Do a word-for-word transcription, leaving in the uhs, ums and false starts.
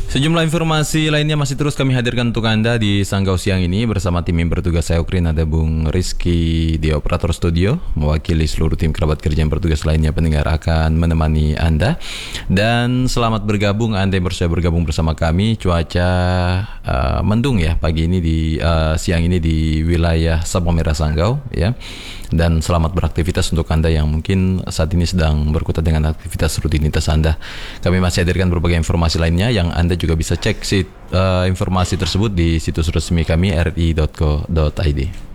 Sejumlah informasi lainnya masih terus kami hadirkan untuk Anda di Sanggau Siang ini bersama tim yang bertugas. Saya Ukrin, ada Bung Rizky di operator studio, mewakili seluruh tim kerabat kerja yang bertugas lainnya. Pendengar akan menemani Anda. Dan selamat bergabung Anda yang berusaha bergabung bersama kami. Cuaca uh, mendung ya pagi ini di uh, siang ini di wilayah Sabang Merah Sanggau ya. Dan selamat beraktivitas untuk Anda yang mungkin saat ini sedang berkutat dengan aktivitas rutinitas Anda. Kami masih hadirkan berbagai informasi lainnya yang Anda juga bisa cek sit, uh, informasi tersebut di situs resmi kami r i dot co dot i d.